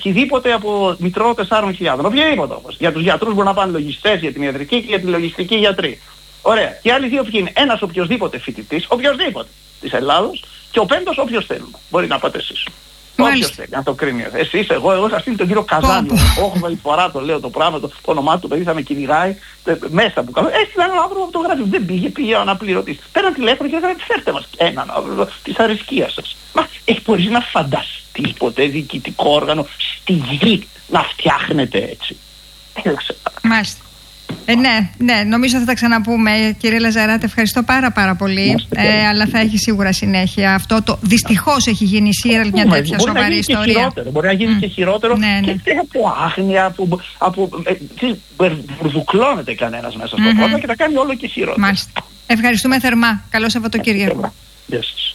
οποιοδήποτε από μητρό 4.000. Οποιοδήποτε όμως. Για τους γιατρούς μπορούν να πάνε λογιστές, για την ιατρική και για τη λογιστική γιατροί. Ωραία. Και άλλοι δύο ποιοι είναι? Ένας οποιοδήποτε φοιτητής, οποιοδήποτε της Ελλάδος, και ο πέμπτος όποιος θέλουμε. Μπορεί να πάτε εσείς. Όποιος θέλει, να το κρίνει. Εσείς, εγώ θα στείλει τον κύριο Καζάνη. 8η φορά το λέω το πράγμα, το όνομά του, το παιδί θα με κυνηγάει μέσα που κάνω. Έστειλα έναν άνθρωπο από το γραφείο. Δεν πήγε ο αναπληρωτής. Πέραν τηλέφωνο και έκανε φέρτε μας έναν της αρισκίας σας. Μα μπορείς να φανταστείς ποτέ διοικητικό όργανο στη γη να φτιάχνεται έτσι? Μάλιστα. Ναι, νομίζω θα τα ξαναπούμε, κύριε Λαζαράτη. Ευχαριστώ πάρα πολύ. Αλλά θα έχει σίγουρα συνέχεια αυτό. Δυστυχώς έχει γίνει η Σίραλ μια τέτοια σοβαρή ιστορία. Μπορεί να γίνει και χειρότερο. Και από άγνοια, μπουρδουκλώνεται κανένας μέσα στον κόσμο και τα κάνει όλο και χειρότερο. Μάλιστα. Ευχαριστούμε θερμά. Καλό Σαββατοκύριακο. Γεια σας.